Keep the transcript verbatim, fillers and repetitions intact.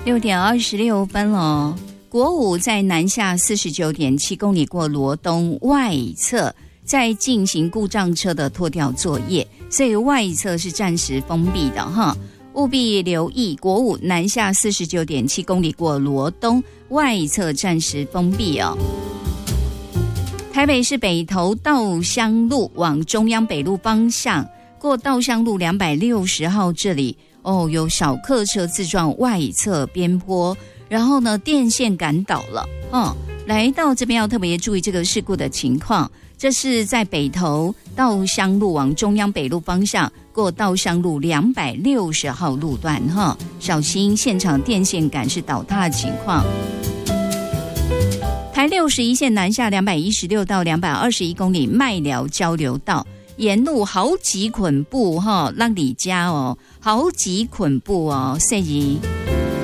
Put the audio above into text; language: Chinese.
六点二十六分了。国五在南下四十九点七公里过罗东外侧，在进行故障车的拖吊作业，所以外侧是暂时封闭的哈，务必留意。国五南下四十九点七公里过罗东外侧暂时封闭哦。台北市北投稻香路往中央北路方向，过稻香路两百六十号这里哦，有小客车自撞外侧边坡，然后呢电线杆倒了哦。来到这边要特别注意这个事故的情况，这是在北投稻香路往中央北路方向，过稻香路两百六十号路段哈，小心现场电线杆是倒塌的情况。台六十一线南下两百一十六到两百二十一公里麦寮交流道，沿路好几捆布哈，让你家哦，好几捆布哦，所以